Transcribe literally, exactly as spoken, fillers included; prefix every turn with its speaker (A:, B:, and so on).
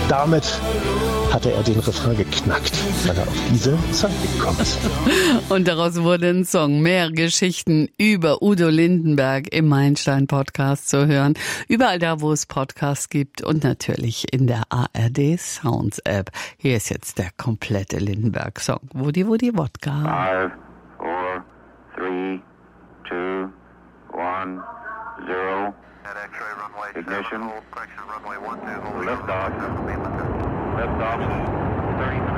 A: damit hatte er den Refrain geknackt, weil er auf diese Zeit gekommen ist.
B: Und daraus wurde ein Song. Mehr Geschichten über Udo Lindenberg im Meilenstein-Podcast zu hören. Überall da, wo es Podcasts gibt und natürlich in der A R D Sounds App. Hier ist jetzt der komplette Lindenberg-Song. Woody Woody Wodka.
C: Five, four, three, two, one, zero. Ignition. Lift off. Lift off. thirty minutes.